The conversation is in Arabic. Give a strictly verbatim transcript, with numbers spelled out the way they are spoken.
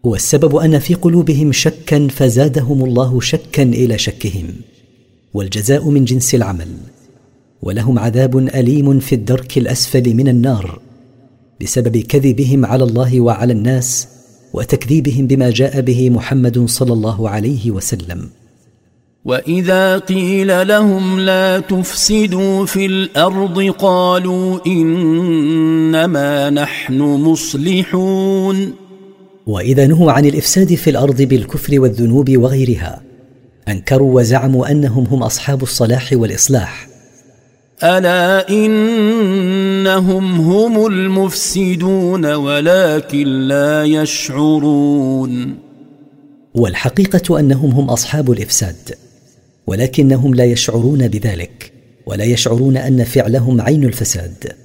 والسبب أن في قلوبهم شكا فزادهم الله شكا إلى شكهم، والجزاء من جنس العمل، ولهم عذاب أليم في الدرك الأسفل من النار بسبب كذبهم على الله وعلى الناس وتكذيبهم بما جاء به محمد صلى الله عليه وسلم. وإذا قيل لهم لا تفسدوا في الأرض قالوا إنما نحن مصلحون. وإذا نهوا عن الإفساد في الأرض بالكفر والذنوب وغيرها أنكروا وزعموا أنهم هم أصحاب الصلاح والإصلاح. ألا إنهم هم المفسدون ولكن لا يشعرون. والحقيقة أنهم هم أصحاب الإفساد ولكنهم لا يشعرون بذلك، ولا يشعرون أن فعلهم عين الفساد.